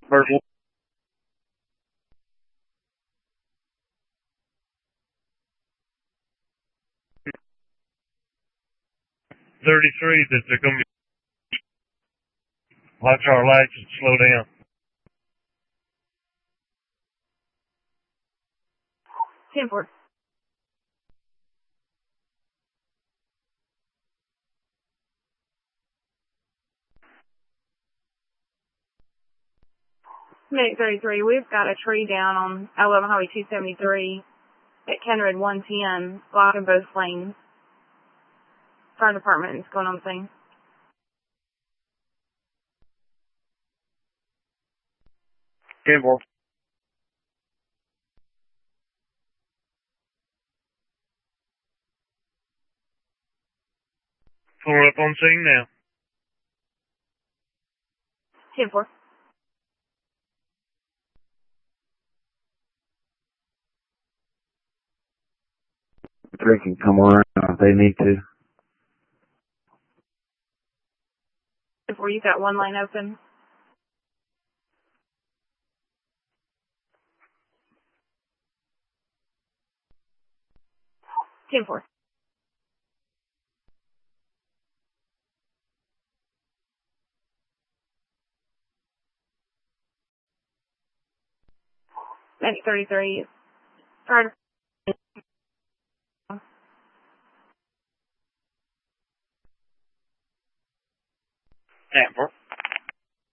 First one. 33 that they're going to be watch our lights and slow down. 10-4. Medic 33, we've got a tree down on I-11 Highway 273 at Kenred 110, blocking both lanes. Fire department is going on the thing. Okay, well. Pulling up on scene now. 10-4. Three can come around if they need to. 10-4, you've got one lane open. Ten four. Medic 33. Fire. 10-4.